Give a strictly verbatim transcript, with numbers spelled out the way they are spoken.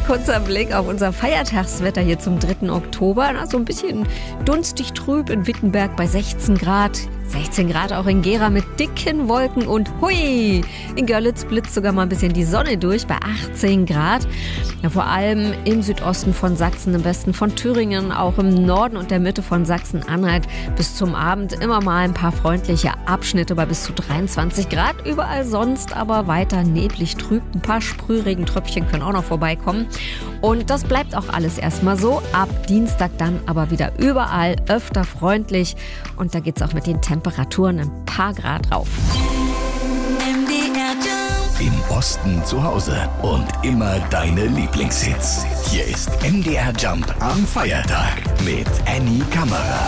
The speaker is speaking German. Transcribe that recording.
Kurzer Blick auf unser Feiertagswetter hier zum dritten Oktober. Na, so ein bisschen dunstig trüb in Wittenberg bei sechzehn Grad. sechzehn Grad auch in Gera mit dicken Wolken und hui, in Görlitz blitzt sogar mal ein bisschen die Sonne durch bei achtzehn Grad. Ja, vor allem im Südosten von Sachsen, im Westen von Thüringen, auch im Norden und der Mitte von Sachsen-Anhalt bis zum Abend immer mal ein paar freundliche Abschnitte bei bis zu dreiundzwanzig Grad. Überall sonst aber weiter neblig trüb. Ein paar Sprühregentröpfchen können auch noch vorbeikommen. Und das bleibt auch alles erstmal so. Ab Dienstag dann aber wieder überall öfter freundlich. Und da geht's auch mit den Temperaturen ein paar Grad rauf. Im Osten zu Hause und immer deine Lieblingshits. Hier ist M D R Jump am Feiertag mit Annie Kammerer.